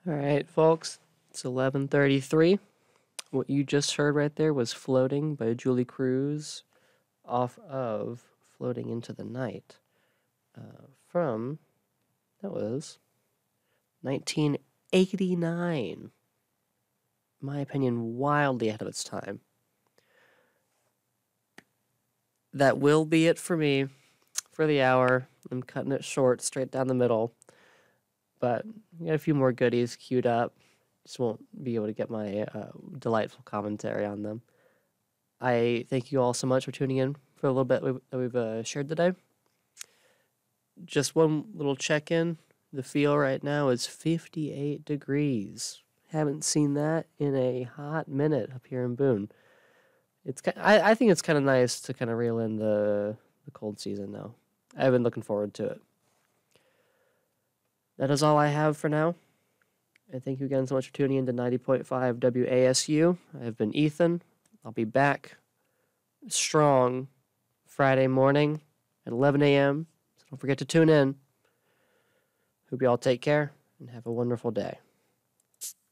All right, folks, it's 11:33. What you just heard right there was Floating by Julie Cruz off of Floating into the Night from, that was 1989. In my opinion, wildly ahead of its time. That will be it for me for the hour. I'm cutting it short, straight down the middle. But we got a few more goodies queued up. Just won't be able to get my delightful commentary on them. I thank you all so much for tuning in for a little bit that we've shared today. Just one little check-in. The feel right now is 58 degrees. Haven't seen that in a hot minute up here in Boone. I think it's kind of nice to kind of reel in the cold season now. I've been looking forward to it. That is all I have for now. And thank you again so much for tuning in to 90.5 WASU. I have been Ethan. I'll be back strong Friday morning at 11 a.m. So don't forget to tune in. Hope you all take care and have a wonderful day.